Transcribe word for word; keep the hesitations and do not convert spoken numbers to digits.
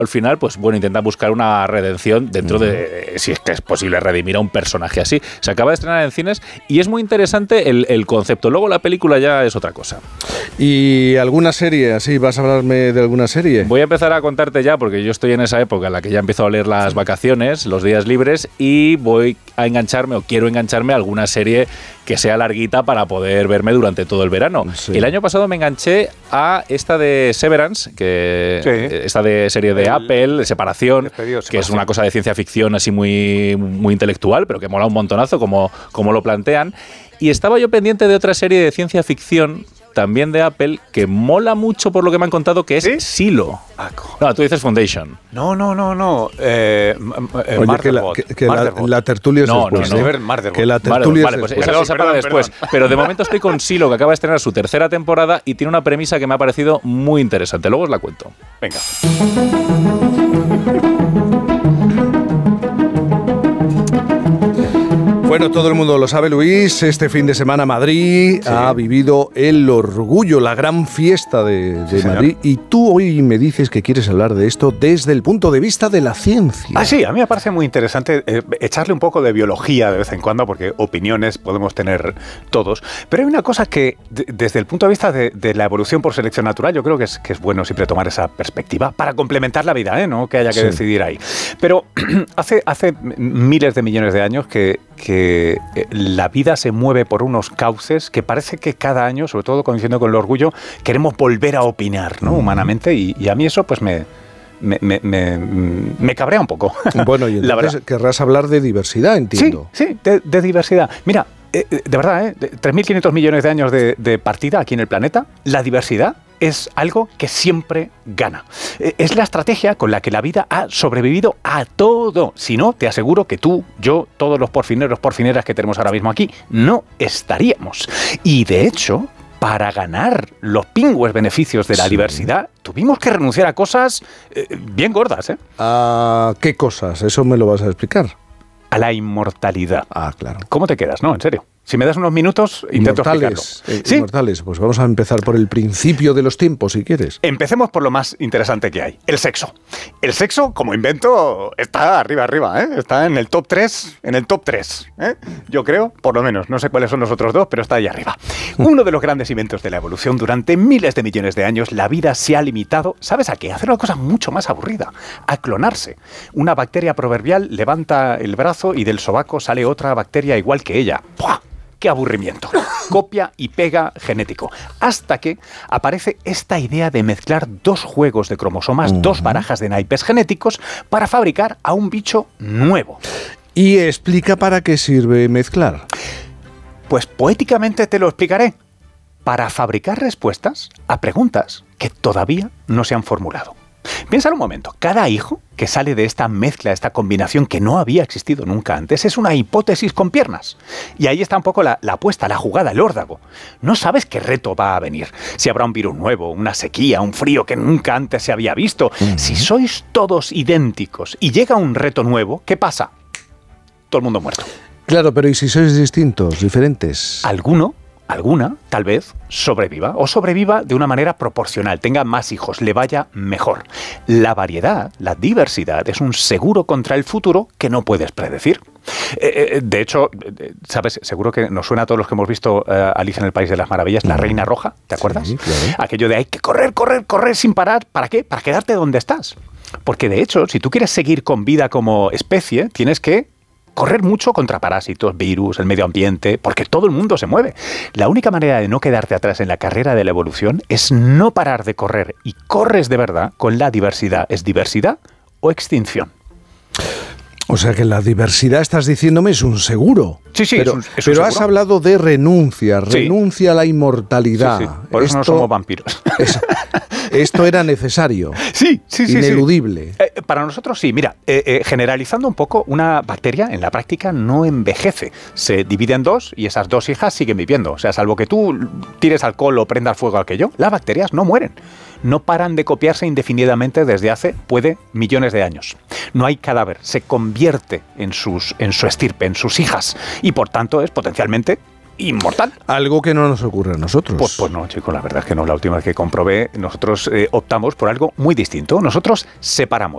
al final, pues bueno, intentan buscar una redención dentro de, si es que es posible redimir a un personaje así. Se acaba de estrenar en cines y es muy interesante el, el concepto. Luego la película ya es otra cosa. ¿Y alguna serie? ¿Así vas a hablarme de alguna serie? Voy a empezar a contarte ya, porque yo estoy en esa época en la que ya empiezo a leer las vacaciones, los días libres, y voy a engancharme o quiero engancharme a alguna serie que sea larguita para poder verme durante todo el verano. Sí. El año pasado me enganché a esta de Severance, que sí. esta de serie de el, Apple, Separación, despedido, que es una cosa de ciencia ficción así muy, muy intelectual, pero que mola un montonazo como, como lo plantean. Y estaba yo pendiente de otra serie de ciencia ficción, también de Apple, que mola mucho por lo que me han contado, que es ¿Sí? Silo. Ah, no, tú dices Foundation. No, no, no, no. Eh, eh, Oye, que, la, que, que la, la tertulia es no, después. No, no, no. Que la tertulia vale, vale, pues eso se para después. Perdón. Pero de momento estoy con Silo, que acaba de estrenar su tercera temporada y tiene una premisa que me ha parecido muy interesante. Luego os la cuento. Venga. Bueno, todo el mundo lo sabe, Luis. Este fin de semana Madrid sí. ha vivido el orgullo, la gran fiesta de, de sí, Madrid. Y tú hoy me dices que quieres hablar de esto desde el punto de vista de la ciencia. Ah, sí, a mí me parece muy interesante eh, echarle un poco de biología de vez en cuando, porque opiniones podemos tener todos. Pero hay una cosa que, de, desde el punto de vista de, de la evolución por selección natural, yo creo que es, que es bueno siempre tomar esa perspectiva para complementar la vida, ¿eh? No que haya que sí. decidir ahí. Pero hace, hace miles de millones de años que, que la vida se mueve por unos cauces que parece que cada año, sobre todo coincidiendo con el orgullo, queremos volver a opinar, ¿no? Humanamente, y, y a mí eso pues me, me, me, me, me cabrea un poco. Bueno, y entonces querrás hablar de diversidad, entiendo. Sí, sí, de, de diversidad. Mira, eh, de verdad, ¿eh? tres mil quinientos millones de años de, de partida aquí en el planeta, la diversidad es algo que siempre gana. Es la estrategia con la que la vida ha sobrevivido a todo. Si no, te aseguro que tú, yo, todos los porfineros, porfineras que tenemos ahora mismo aquí, no estaríamos. Y de hecho, para ganar los pingües beneficios de la sí. diversidad, tuvimos que renunciar a cosas eh, bien gordas, ¿eh? ¿A qué cosas? Eso me lo vas a explicar. A la inmortalidad. Ah, claro. ¿Cómo te quedas? No, en serio. Si me das unos minutos, intento Inmortales, explicarlo. Eh, ¿Sí? Inmortales, pues vamos a empezar por el principio de los tiempos, si quieres. Empecemos por lo más interesante que hay, el sexo. El sexo, como invento, está arriba, arriba, ¿eh? Está en el top tres, en el top tres, ¿eh? Yo creo, por lo menos, no sé cuáles son los otros dos, pero está ahí arriba. Uno de los grandes inventos de la evolución, durante miles de millones de años, la vida se ha limitado, ¿sabes a qué? A hacer una cosa mucho más aburrida, a clonarse. Una bacteria proverbial levanta el brazo y del sobaco sale otra bacteria igual que ella. ¡Puah! ¡Qué aburrimiento! Copia y pega genético. Hasta que aparece esta idea de mezclar dos juegos de cromosomas, uh-huh. dos barajas de naipes genéticos, para fabricar a un bicho nuevo. ¿Y explica para qué sirve mezclar? Pues poéticamente te lo explicaré. Para fabricar respuestas a preguntas que todavía no se han formulado. Piensa un momento, cada hijo que sale de esta mezcla, esta combinación que no había existido nunca antes, es una hipótesis con piernas. Y ahí está un poco la, la apuesta, la jugada, el órdago. No sabes qué reto va a venir. Si habrá un virus nuevo, una sequía, un frío que nunca antes se había visto. Uh-huh. Si sois todos idénticos y llega un reto nuevo, ¿qué pasa? Todo el mundo muerto. Claro, pero ¿y si sois distintos, diferentes? Alguno, alguna, tal vez, sobreviva, o sobreviva de una manera proporcional, tenga más hijos, le vaya mejor. La variedad, la diversidad, es un seguro contra el futuro que no puedes predecir. Eh, eh, de hecho, eh, sabes, seguro que nos suena a todos los que hemos visto uh, Alicia en el País de las Maravillas, la Reina Roja, ¿te acuerdas? Sí, claro. Aquello de hay que correr, correr, correr sin parar. ¿Para qué? Para quedarte donde estás. Porque de hecho, si tú quieres seguir con vida como especie, tienes que correr mucho contra parásitos, virus, el medio ambiente, porque todo el mundo se mueve. La única manera de no quedarte atrás en la carrera de la evolución es no parar de correr, y corres de verdad con la diversidad. ¿Es diversidad o extinción? O sea que la diversidad, estás diciéndome, es un seguro. Sí, sí, pero, es un, es un pero seguro. Has hablado de renuncia, sí. renuncia a la inmortalidad. Sí, sí. Por esto, eso no somos vampiros. Es, esto era necesario. Sí, sí, sí. Ineludible. Sí. Eh, para nosotros sí. Mira, eh, eh, generalizando un poco, una bacteria en la práctica no envejece. Se divide en dos y esas dos hijas siguen viviendo. O sea, salvo que tú tires alcohol o prendas fuego a aquello, las bacterias no mueren. No paran de copiarse indefinidamente desde hace, puede, millones de años. No hay cadáver. Se convierte en, sus, en su estirpe, en sus hijas. Y por tanto es potencialmente inmortal. Algo que no nos ocurre a nosotros. Pues, pues no, chicos, la verdad es que no. La última vez que comprobé, nosotros eh, optamos por algo muy distinto. Nosotros separamos